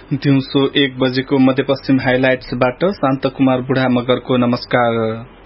दिउँसो 1 बजेको मध्यपश्चिम हाइलाइट्सबाट शान्त कुमार बुढा मगरको नमस्कार।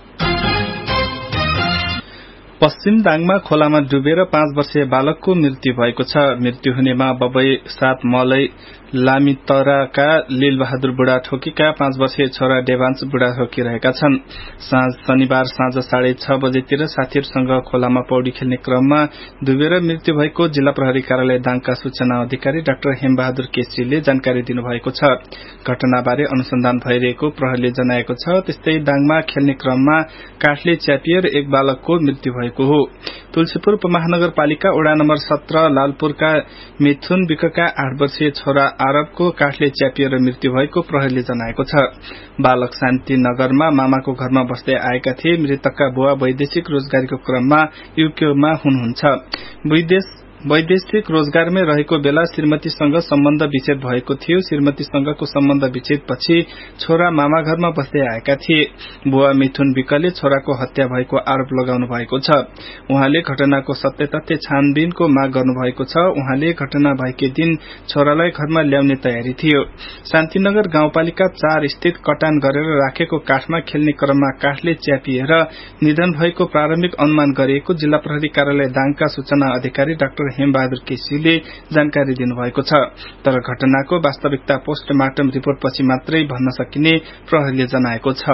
पश्चिम दाङमा खोलामा डुबेर 5 वर्षीय बालकको मृत्यु भएको छ। मृत्यु हुनेमा बबई 7 मलै लामितराका लीलबहादुर बुढाथोकीका 5 वर्षीय छोरा देवांश बुढाथोकी रहेका छन्। शनिबार साँझ 6:30 बजेतिर साथीहरूसँग खोलामा पौडी खेल्ने क्रममा डुबेर मृत्यु भएको जिल्ला प्रहरी कार्यालय दाङका सूचना अधिकारी डाक्टर हेमबहादुर केसीले जानकारी दिनुभएको छ। घटनाबारे अनुसन्धान भइरहेको प्रहरीले जनाएको छ। त्यस्तै दाङमा खेल्ने क्रममा काठले च्यापिएर एक बालकको मृत्यु भएको हो। तुलसीपुर उपमहानगरपालिका वडा नम्बर 17 लालपुरका मिथुन विकका 8 वर्षीय छोरा आरबको काठले च्यापिएर मृत्यु भएको प्रहरीले जनाएको छ। बालक शान्तिनगरमा मामाको घरमा बस्दै आएका थिए। मृतकका बुवा वैदेशिक रोजगारीको क्रममा युकेमा हुनुहुन्छ। वैदेशिक रोजगारमै रहेको बेला श्रीमतीसँग सम्बन्ध विच्छेद भएको थियो। श्रीमतीसँगको सम्बन्ध विच्छेदपछि छोरा मामा घरमा बस्दै आएका थिए। बुवा मिथुन विकले छोराको हत्या भएको आरोप लगाउनु भएको छ। उहाँले घटनाको सत्य तथ्य छानबिनको माग गर्नुभएको छ। उहाँले घटना भएकै दिन छोरालाई घरमा ल्याउने तयारी थियो। शान्तिनगर गाउँपालिका 4 स्थित कटान गरेर राखेको काठमा खेल्ने क्रममा काठले च्यापिएर निधन भएको प्रारम्भिक अनुमान गरिएको जिल्ला प्रहरी कार्यालय दाङका सूचना अधिकारी डाक्टर हेमबहादुर केसीले जानकारी दिनुभएको छ। तर घटनाको वास्तविकता पोस्टमार्टम रिपोर्ट पछि मात्रै भन्न सकिने प्रहरीले जनाएको छ।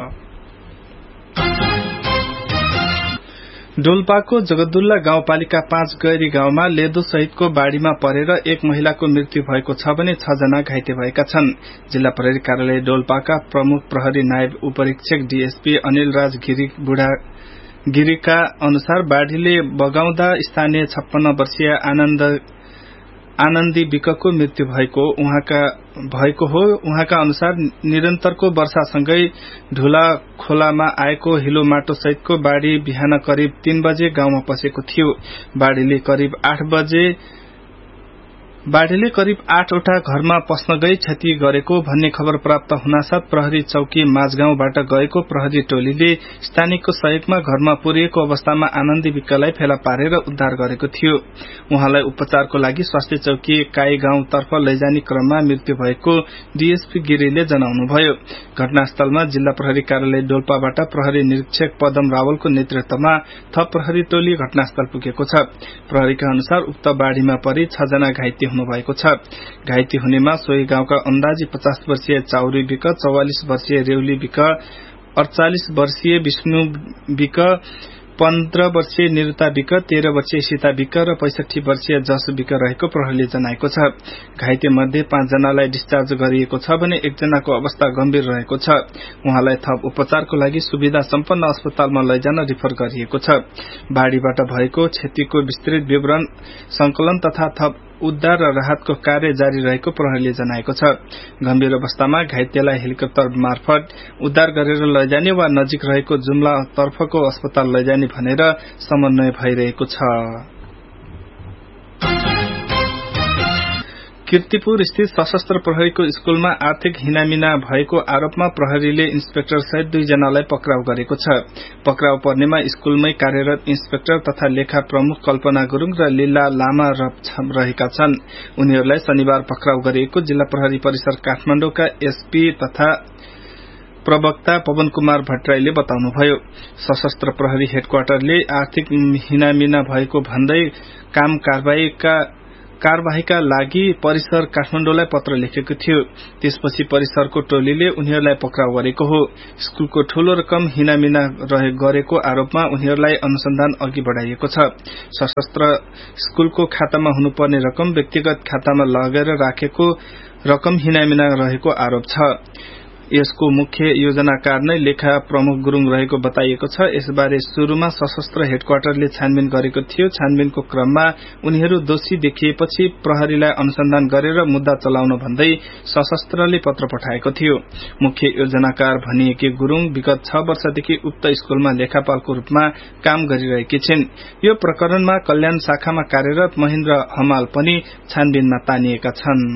डोल्पाको जगदुल्ला गाउँपालिका 5 गैरी गाउँमा लेदो सहितको बाढ़ीमा परेर एक महिलाको मृत्यु भएको छ भने 6 जना घाइते भएका छन्। जिल्ला प्रहरी कार्यालय डोल्पाका प्रमुख प्रहरी नायब उपरीक्षक डीएसपी अनिल राज गिरीका अनुसार बाढ़ीले बगाउँदा स्थानीय 56 वर्षीय आनन्दी विकको मृत्यु भएको हो। उहाँका अनुसार निरन्तरको वर्षासँगै ढुला खोलामा आएको हिलो माटो सहितको बाढ़ी बिहान करिब 3 बजे गाउँमा पसेको थियो। बाढ़ीले करिब 8वटा घरमा पस्न गई क्षति गरेको भन्ने खबर प्राप्त हुनासाथ प्रहरी चौकी माझगाउँबाट गएको प्रहरी टोलीले स्थानीयको सहयोगमा घरमा पुरिएको अवस्थामा आनन्दी विकलाई फेला पारेर उद्धार गरेको थियो। उहाँलाई उपचारको लागि स्वास्थ्य चौकी काई गाउँतर्फ लैजाने क्रममा मृत्यु भएको डीएसपी गिरीले जनाउनुभयो। घटनास्थलमा जिल्ला प्रहरी कार्यालय डोल्पाबाट प्रहरी निरीक्षक पदम रावलको नेतृत्वमा थप प्रहरी टोली घटनास्थल पुगेको छ। प्रहरीका अनुसार उक्त बाढ़ीमा परि 6 जना घाइते भएको छ। घाइते हुनेमा सोही गाउँका अन्दाजी 50 वर्षीय चाउरी विक, 44 वर्षीय रेउली विक, 48 वर्षीय विष्णु विक, 15 वर्षीय निरुता विक, 13 वर्षीय सीता विक र 65 वर्षीय जस विक रहेको प्रहरीले जनाएको छ। घाइते मध्ये 5 जनालाई डिस्चार्ज गरिएको छ भने 1 जनाको अवस्था गम्भीर रहेको छ। उहाँलाई थप उपचारको लागि सुविधा सम्पन्न अस्पतालमा लैजान रिफर गरिएको छ। बाढ़ीबाट भएको क्षतिको विस्तृत विवरण संकलन तथा थप उद्धार र राहतको कार्य जारी रहेको प्रहरीले जनाएको छ। गम्भीर अवस्थामा घाइतेलाई हेलिकप्टर मार्फत उद्धार गरेर लैजाने वा नजिक रहेको जुम्ला तर्फको अस्पताल लैजाने भनेर समन्वय भइरहेको छ। कीर्तिपुर स्थित सशस्त्र प्रहरीको स्कूलमा आर्थिक हिनामिना भएको आरोपमा प्रहरीले इन्सपेक्टर सहित 2 जनालाई पक्राउ गरेको छ। पक्राउ पर्नेमा स्कूलमै कार्यरत इन्सपेक्टर तथा लेखा प्रमुख कल्पना गुरुङ र लीला लामा रहेका छन्। उनीहरूलाई शनिबार पक्राउ गरिएको जिल्ला प्रहरी परिसर काठमाडौँका एसपी तथा प्रवक्ता पवन कुमार भट्टराईले बताउनुभयो। सशस्त्र प्रहरी हेडक्वार्टरले आर्थिक हिनामिना भएको भन्दै कारबाहीका लागि परिसर काठमाडौँलाई पत्र लेखेको थियो। त्यसपछि परिसरको टोलीले उनीहरूलाई पक्राउ गरेको हो। स्कूलको ठूलो रकम हिनामिना गरेको आरोपमा उनीहरूलाई अनुसन्धान अघि बढाइएको छ। सशस्त्र स्कूलको खातामा हुनुपर्ने रकम व्यक्तिगत खातामा लगेर राखेको रकम हिनामिना रहेको आरोप छ। यसको मुख्य योजनाकार नै लेखा प्रमुख गुरुङ रहेको बताइएको छ। यसबारे सुरुमा सशस्त्र हेडक्वार्टरले छानबिन गरेको थियो। छानबिनको क्रममा उनीहरू दोषी देखिएपछि प्रहरीलाई अनुसन्धान गरेर मुद्दा चलाउन भन्दै सशस्त्रले पत्र पठाएको थियो। मुख्य योजनाकार भनिएकी गुरुङ विगत 6 वर्षदेखि उक्त स्कूलमा लेखापालको रूपमा काम गरिरहेकी छिन्। यो प्रकरणमा कल्याण शाखामा कार्यरत महेन्द्र हमाल पनि छानबिनमा तानिएका छन्।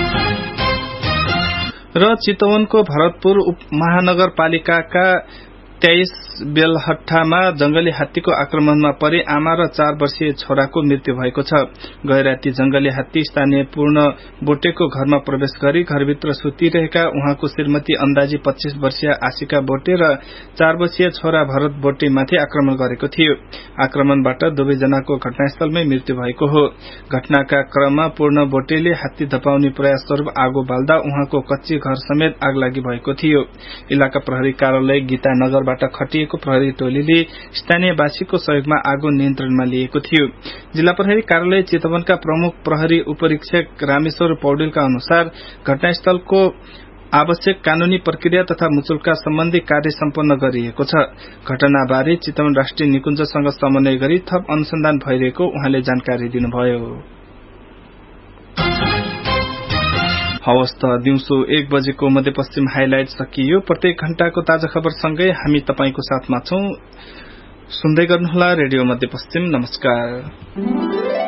र चितवनको भरतपुर महानगरपालिकाका 23 बेलहट्टामा जंगली हात्तीको आक्रमणमा परि आमा र 4 वर्षीय छोराको मृत्यु भएको छ। गैराती जंगली हात्ती स्थानीय पूर्ण बोटेको घरमा प्रवेश गरी घरभित्र सुतिरहेका उहाँको श्रीमती अन्दाजी 25 वर्षीय आशिका बोटे र 4 वर्षीय छोरा भरत बोटेमाथि आक्रमण गरेको थियो। आक्रमणबाट दुवैजनाको घटनास्थलमै मृत्यु भएको हो। घटनाका क्रममा पूर्ण बोटेले हात्ती धपाउने प्रयास स्वरूप आगो बाल्दा उहाँको कच्ची घर समेत आगलागी भएको थियो। इलाका प्रहरी कार्यालय गीता नगरबाट खटिएको प्रहरी टोलीले स्थानीयवासीको सहयोगमा आगो नियन्त्रणमा लिएको थियो। जिल्ला प्रहरी कार्यालय चितवनका प्रमुख प्रहरी उपरीक्षक रामेश्वर पौडेलका अनुसार घटनास्थलको आवश्यक कानूनी प्रक्रिया तथा मुचुल्का सम्बन्धी कार्य सम्पन्न गरिएको छ। घटनाबारे चितवन राष्ट्रिय निकुञ्जसँग समन्वय गरी थप अनुसन्धान भइरहेको उहाँले जानकारी दिनुभयो। हवस् त दिउँसो 1 बजेको मध्यपश्चिम हाइलाइट सकियो। प्रत्येक घण्टाको ताजा खबरसँगै हामी तपाईको साथमा छौं। सुन्दै गर्नुहोला रेडियो मध्यपश्चिम। नमस्कार।